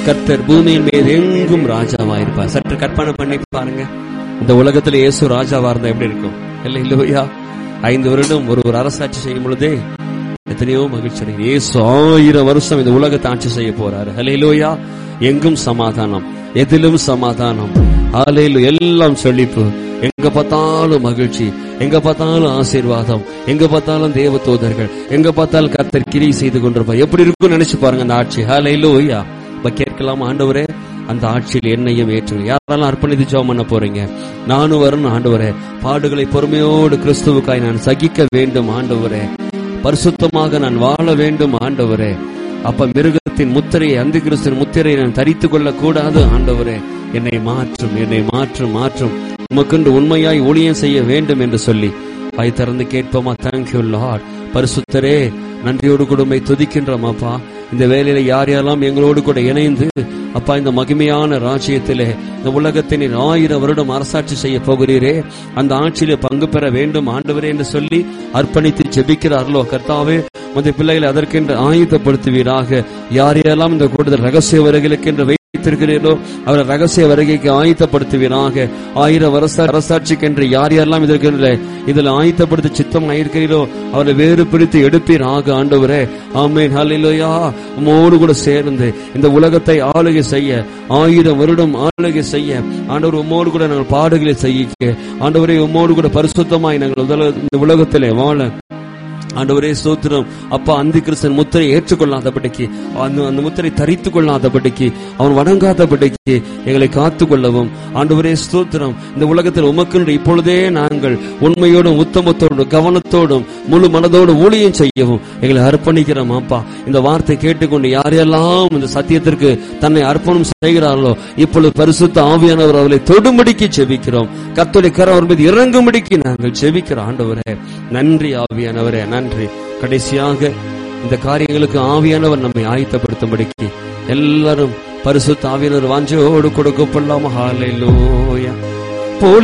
கர்த்தர் பூமியின் மீது எங்கும் ராஜாவாயிருப்பார். சற்று கற்பனை பண்ணி பாருங்க, இந்த உலகத்துல இயேசு ராஜாவா இருந்தா எப்படி இருக்கும்? இல்லையா? 5 வருடம் ஒரு அரசாட்சி செய்யும் பொழுதே எத்தனையோ மகிழ்ச்சி அடைகிறது. இயேசு 1000 வருஷம் இந்த உலகத்தை ஆட்சி செய்ய போறாரு. ஹல்லேலூயா. எங்கும் சமாதானம், எதிலும் சமாதானம். ஹல்லேலூயா. எல்லாம் செழிப்பு, எங்க பார்த்தாலும் மகிழ்ச்சி, எங்க பார்த்தாலும் ஆசீர்வாதம், எங்க பார்த்தாலும் தேவ தூதர்கள், எங்க பார்த்தாலும் கர்த்தர் கிரியை செய்து கொண்டிருப்பார். எப்படி இருக்கும்னு நினைச்சு பாருங்க அந்த ஆட்சி. ஹல்லேலூயா. இப்ப கேட்கலாம், ஆண்டவரே அந்த ஆட்சியில் என்னையும் ஏற்றுங்க. யாரெல்லாம் அர்ப்பணித்து ஜெபம் பண்ண போறீங்க? நானும் வரணும் ஆண்டவரே. பாடுகளை பொறுமையோடு கிறிஸ்துவுக்காய் நான் சகிக்க வேண்டும் ஆண்டவரே. பரிசுத்தமாக நான் வாழ வேண்டும் ஆண்டவரே. அப்ப மிருகத்தின் முத்திரையை, அந்த கிறிஸ்துவின் முத்திரையை நான் தரித்துக் கொள்ள கூடாது ஆண்டவரே. என்னை மாற்றும், என்னை மாற்றும், மாற்றும். உமக்கென்று உண்மையாய் ஊழியம் செய்ய வேண்டும் என்று சொல்லி வாய் திறந்து கேட்போமா? Thank you Lord. பரிசுத்தரே, நன்றியோடு கூட உம்மை துதிக்கின்றோம் அப்பா. இந்த வேலையில யார் யாரெல்லாம் எங்களோடு கூட இணைந்து அப்பா இந்த மகிமையான ராஜ்யத்திலே இந்த உலகத்தின் 1000 வருடம் அரசாட்சி செய்ய போகிறீரே, அந்த ஆட்சியிலே பங்கு பெற வேண்டும் ஆண்டவரே என்று சொல்லி அர்ப்பணித்து ஜெபிக்கிறார்களோ கர்த்தாவே, அந்த பிள்ளைகளை அதற்கென்று ஆயுதப்படுத்துவீராக. யார் யாரெல்லாம் இந்த கூடுதல் ரகசிய வருகைக்கென்று வைத்திருக்கிறீர்களோ அவரை ரகசிய வருகைக்கு ஆயுதப்படுத்துவீராக. 1000 வருஷ அரசாட்சிக்கென்று யார் யாரெல்லாம் இதற்கென்று இதில் ஆயுதப்படுத்த சித்தம் ஆயிருக்கிறீரோ அவரை வேறு பிரித்து எடுப்பீராக ஆண்டவரே. ஆமென். ஹல்லேலூயா. உம்மோடு கூட சேர்ந்து இந்த உலகத்தை ஆளுகை செய்ய, 1000 வருடம் ஆளுகை செய்ய ஆண்டவர் உம்மோடு கூட நாங்கள் பாடுகளை செய்ய ஆண்டவரே, உம்மோடு கூட பரிசுத்தமாய் நாங்கள் இந்த உலகத்திலே வாழ ஆண்டவரே ஸ்தோத்திரம். அப்பா, அந்தி கிறிஸ்தன் முத்திரை ஏற்றுக்கொள்ளாதபடிக்கு, அந்த முத்திரை தரித்துக் கொள்ளாதபடிக்கு, அவன் வணங்காதபடிக்கு எங்களை காத்துக் கொள்ளவும் ஆண்டவரே ஸ்தோத்திரம். இந்த உலகத்தில் உமக்கென்று இப்பொழுதே நாங்கள் உண்மையோடும் உத்தமத்தோடும் கவனத்தோடும் முழு மனதோடு ஊழியம் செய்யவும் எங்களை அர்ப்பணிக்கிறோம் அப்பா. இந்த வார்த்தை கேட்டுக்கொண்டு யாரெல்லாம் இந்த சத்தியத்திற்கு தன்னை அர்ப்பணம் செய்கிறார்களோ இப்பொழுது பரிசுத்த ஆவியானவர் அவர்களை தொடும்படிக்கு செபிக்கிறோம். கர்த்தருடைய கரம் அவர் மீது இறங்கும்படிக்கு நாங்கள் செபிக்கிறோம் ஆண்டவரே. நன்றி ஆவியானவரே, நன்றி. கடைசியாக இந்த காரியங்களுக்கு ஆவியானவர் நம்மை ஆயத்தப்படுத்தும்படிக்கு எல்லாரும் பரிசுத்த ஆவியானவர் வாஞ்சையோடு கொடுக்கப்படலாம். ஹல்லேலூயா.